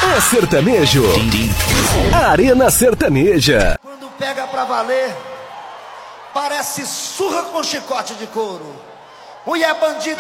É sertanejo. Arena Sertaneja. Quando pega pra valer, parece surra com chicote de couro. Mulher bandida